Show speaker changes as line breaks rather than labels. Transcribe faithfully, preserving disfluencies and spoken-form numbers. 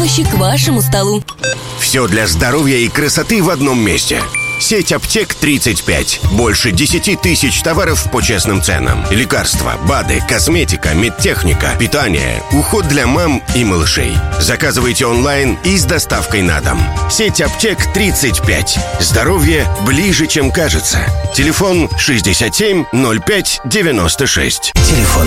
помощи к вашему столу.
Все для здоровья и красоты в одном месте. Сеть аптек тридцать пять. Больше десяти тысяч товаров по честным ценам. Лекарства, БАДы, косметика, медтехника, питание, уход для мам и малышей. Заказывайте онлайн и с доставкой на дом. Сеть аптек тридцать пять. Здоровье ближе, чем кажется. Телефон шестьдесят семь ноль пять девяносто шесть.
Телефон